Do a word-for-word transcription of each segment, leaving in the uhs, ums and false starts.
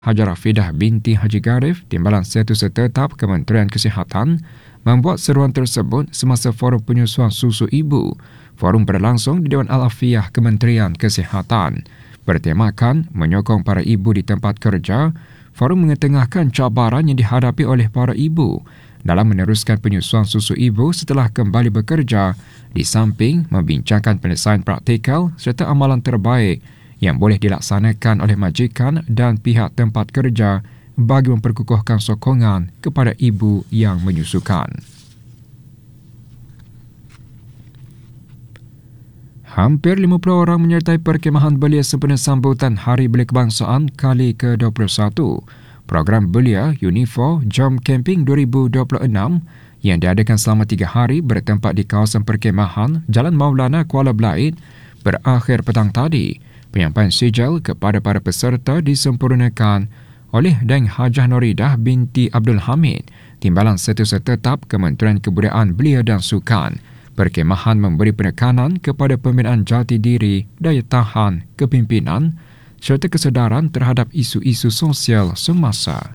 Hajarah Fidah binti Haji Garif, Timbalan Setiausaha Tetap Kementerian Kesihatan, membuat seruan tersebut semasa forum penyusuan susu ibu. Forum berlangsung di Dewan Al-Afiah Kementerian Kesihatan. Bertemakan menyokong para ibu di tempat kerja, forum mengetengahkan cabaran yang dihadapi oleh para ibu dalam meneruskan penyusuan susu ibu setelah kembali bekerja, di samping membincangkan penyelesaian praktikal serta amalan terbaik yang boleh dilaksanakan oleh majikan dan pihak tempat kerja bagi memperkukuhkan sokongan kepada ibu yang menyusukan. Hampir lima puluh orang menyertai perkemahan belia sempena sambutan Hari Belia Kebangsaan kali ke dua puluh satu. Program belia Unifor Jom Camping dua ribu dua puluh enam yang diadakan selama tiga hari bertempat di kawasan perkemahan Jalan Maulana Kuala Belait berakhir petang tadi. Penyampaian sijil kepada para peserta disempurnakan oleh Dang Hajah Noridah binti Abdul Hamid, Timbalan Setiausaha Tetap Kementerian Kebudayaan Belia dan Sukan. Perkemahan memberi penekanan kepada pembinaan jati diri, daya tahan, kepimpinan serta kesedaran terhadap isu-isu sosial semasa.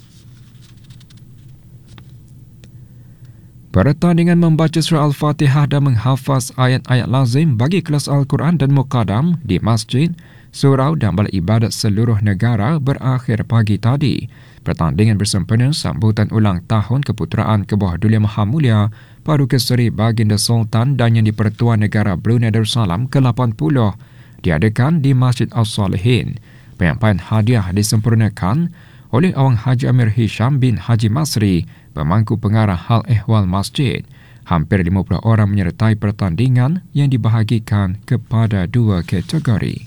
Pertandingan membaca surah Al-Fatihah dan menghafaz ayat-ayat lazim bagi kelas Al-Quran dan Muqaddam di masjid, surau dan balai ibadat seluruh negara berakhir pagi tadi. Pertandingan bersempena sambutan ulang tahun Keputeraan ke bawah Duli Maha Mulia Paduka Seri Baginda Sultan dan Yang di-Pertuan Negara Brunei Darussalam ke lapan puluh diadakan di Masjid As-Salihin. Penyampaian hadiah disempurnakan oleh Awang Haji Amir Hisham bin Haji Masri, pemangku pengarah hal ehwal masjid. Hampir lima puluh orang menyertai pertandingan yang dibahagikan kepada dua kategori.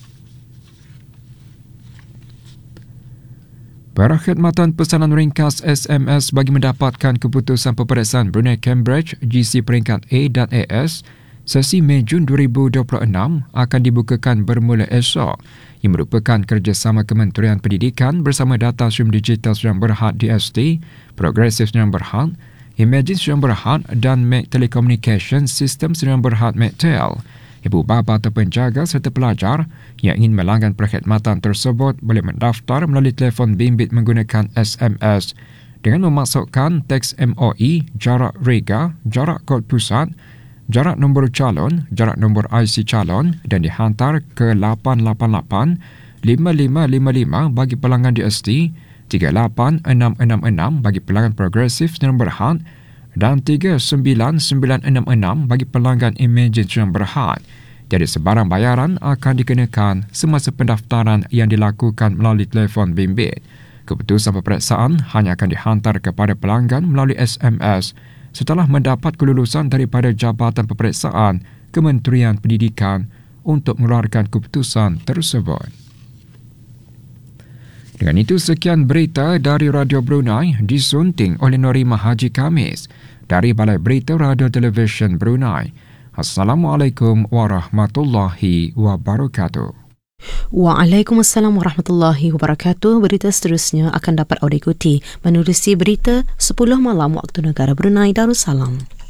Perkhidmatan pesanan ringkas S M S bagi mendapatkan keputusan peperiksaan Brunei Cambridge G C peringkat A dan A S sesi Mei Jun dua ribu dua puluh enam akan dibukakan bermula esok. Ia merupakan kerjasama Kementerian Pendidikan bersama Data Stream Digital Sdn Bhd D S T, Progresif Sdn Bhd, Imagine Sdn Bhd dan Mac Telecommunication System Sdn Bhd MacTel. Ibu bapa atau penjaga serta pelajar yang ingin melanggan perkhidmatan tersebut boleh mendaftar melalui telefon bimbit menggunakan S M S dengan memasukkan teks M O I, jarak rega, jarak kod pusat, jarak nombor calon, jarak nombor I C calon dan dihantar ke lapan lapan lapan lima lima lima lima bagi pelanggan D S T, tiga lapan enam enam enam bagi pelanggan Progresif Sdn Bhd dan tiga sembilan sembilan enam enam bagi pelanggan Imagine Sdn Bhd. Jadi sebarang bayaran akan dikenakan semasa pendaftaran yang dilakukan melalui telefon bimbit. Keputusan peperiksaan hanya akan dihantar kepada pelanggan melalui S M S setelah mendapat kelulusan daripada Jabatan Peperiksaan Kementerian Pendidikan untuk mengeluarkan keputusan tersebut. Dengan itu, sekian berita dari Radio Brunei disunting oleh Norima Haji Kamis dari Balai Berita Radio Televisyen Brunei. Assalamualaikum warahmatullahi wabarakatuh. Waalaikumsalam warahmatullahi wabarakatuh. Berita seterusnya akan dapat anda ikuti menerusi berita sepuluh malam waktu negara Brunei Darussalam.